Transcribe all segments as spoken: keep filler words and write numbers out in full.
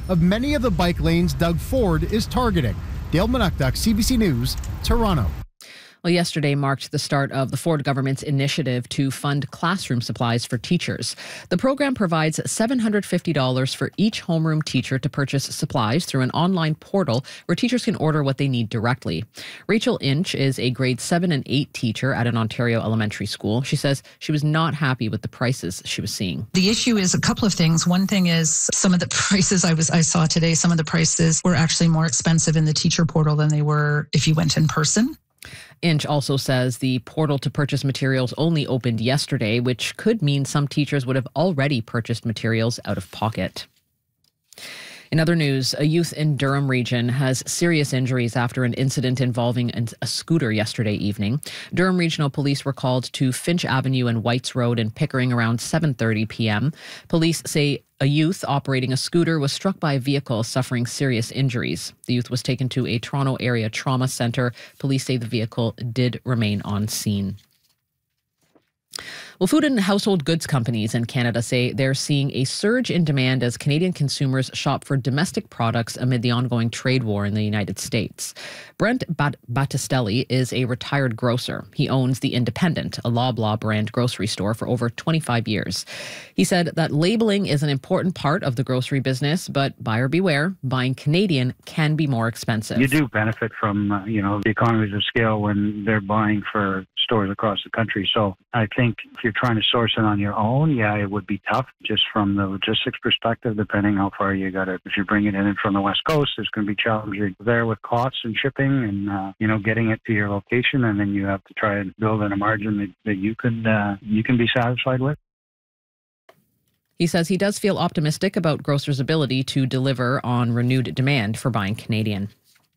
of many of the bike lanes Doug Ford is targeting. Dale Manukduk, C B C News, Toronto. Well, yesterday marked the start of the Ford government's initiative to fund classroom supplies for teachers. The program provides seven hundred fifty dollars for each homeroom teacher to purchase supplies through an online portal where teachers can order what they need directly. Rachel Inch is a grade seven and eight teacher at an Ontario elementary school. She says she was not happy with the prices she was seeing. The issue is a couple of things. One thing is some of the prices I was I saw today, some of the prices were actually more expensive in the teacher portal than they were if you went in person. Inch also says the portal to purchase materials only opened yesterday, which could mean some teachers would have already purchased materials out of pocket. In other news, a youth in Durham region has serious injuries after an incident involving a scooter yesterday evening. Durham Regional Police were called to Finch Avenue and Whites Road in Pickering around seven thirty p.m. Police say a youth operating a scooter was struck by a vehicle, suffering serious injuries. The youth was taken to a Toronto area trauma centre. Police say the vehicle did remain on scene. Well, food and household goods companies in Canada say they're seeing a surge in demand as Canadian consumers shop for domestic products amid the ongoing trade war in the United States. Brent Bat- Battistelli is a retired grocer. He owns The Independent, a Loblaw brand grocery store, for over twenty-five years. He said that labeling is an important part of the grocery business, but buyer beware, buying Canadian can be more expensive. You do benefit from, uh, you know, the economies of scale when they're buying for stores across the country. So I think if you're trying to source it on your own, yeah, it would be tough just from the logistics perspective, depending how far you got it. If you're bringing it in from the West Coast, there's going to be challenging there with costs and shipping and, uh, you know, getting it to your location. And then you have to try and build in a margin that, that you can, uh, you can be satisfied with. He says he does feel optimistic about grocers' ability to deliver on renewed demand for buying Canadian.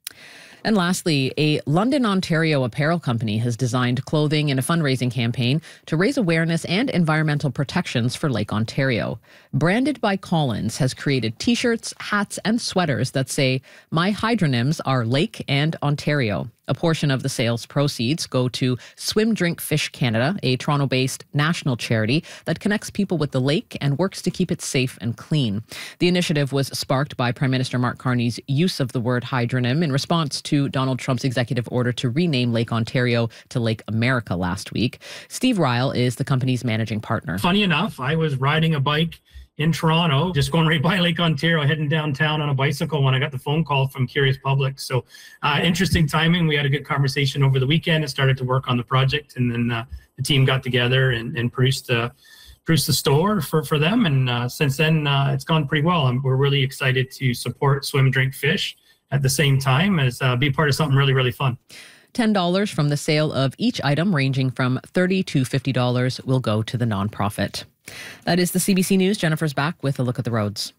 And lastly, a London, Ontario apparel company has designed clothing in a fundraising campaign to raise awareness and environmental protections for Lake Ontario. Branded by Collins has created t-shirts, hats, and sweaters that say, "My hydronyms are Lake and Ontario." A portion of the sales proceeds go to Swim Drink Fish Canada, a Toronto-based national charity that connects people with the lake and works to keep it safe and clean. The initiative was sparked by Prime Minister Mark Carney's use of the word hydronym in response to Donald Trump's executive order to rename Lake Ontario to Lake America last week. Steve Ryle is the company's managing partner. Funny enough, I was riding a bike in Toronto, just going right by Lake Ontario, heading downtown on a bicycle when I got the phone call from Curious Public. So uh, interesting timing. We had a good conversation over the weekend and started to work on the project. And then uh, the team got together and, and produced, uh, produced the store for, for them. And uh, since then, uh, it's gone pretty well. And we're really excited to support Swim Drink Fish at the same time as uh, be part of something really, really fun. ten dollars from the sale of each item, ranging from thirty dollars to fifty dollars, will go to the nonprofit. That is the C B C News. Jennifer's back with a look at the roads.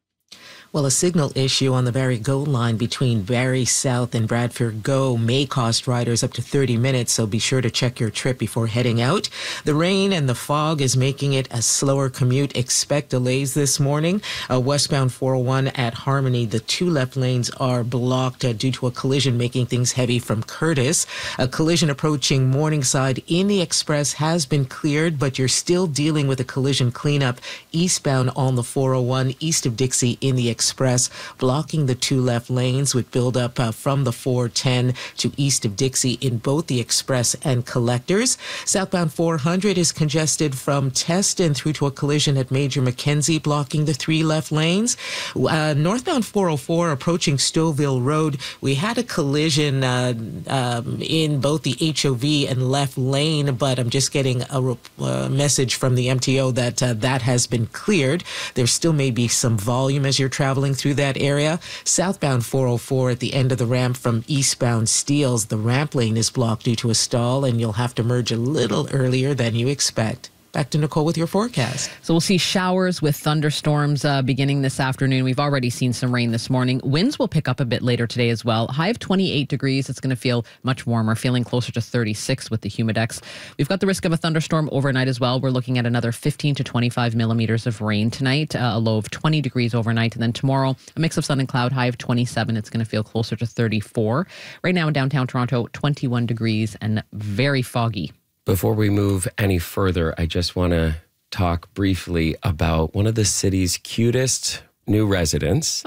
Well, a signal issue on the Barrie Go line between Barrie South and Bradford Go may cost riders up to thirty minutes, so be sure to check your trip before heading out. The rain and the fog is making it a slower commute. Expect delays this morning. Uh, westbound four oh one at Harmony, the two left lanes are blocked uh, due to a collision making things heavy from Curtis. A collision approaching Morningside in the Express has been cleared, but you're still dealing with a collision cleanup eastbound on the four oh one east of Dixie in the Express, blocking the two left lanes with buildup uh, from the four ten to east of Dixie in both the Express and Collectors. Southbound four hundred is congested from Teston through to a collision at Major Mackenzie, blocking the three left lanes. Uh, northbound four oh four approaching Stouffville Road, we had a collision uh, um, in both the H O V and left lane, but I'm just getting a uh, message from the M T O that uh, that has been cleared. There still may be some volume as you're traveling Traveling through that area. Southbound four oh four at the end of the ramp from eastbound Steeles, the ramp lane is blocked due to a stall, and you'll have to merge a little earlier than you expect. Back to Nicole with your forecast. So we'll see showers with thunderstorms uh, beginning this afternoon. We've already seen some rain this morning. Winds will pick up a bit later today as well. High of twenty-eight degrees. It's going to feel much warmer, feeling closer to thirty-six with the humidex. We've got the risk of a thunderstorm overnight as well. We're looking at another fifteen to twenty-five millimeters of rain tonight, uh, a low of twenty degrees overnight. And then tomorrow, a mix of sun and cloud, high of twenty-seven. It's going to feel closer to thirty-four. Right now in downtown Toronto, twenty-one degrees and very foggy. Before we move any further, I just want to talk briefly about one of the city's cutest new residents.